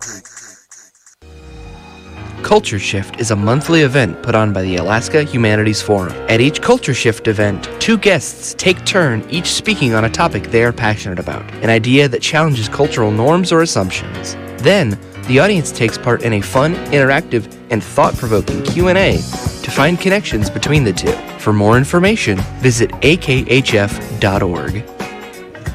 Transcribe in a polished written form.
Culture Shift is a monthly event put on by the Alaska Humanities Forum. At each Culture Shift event, two guests take turn each speaking on a topic they are passionate about, an idea that challenges cultural norms or assumptions. Then, the audience takes part in a fun, interactive, and thought-provoking Q&A to find connections between the two. For more information, visit akhf.org.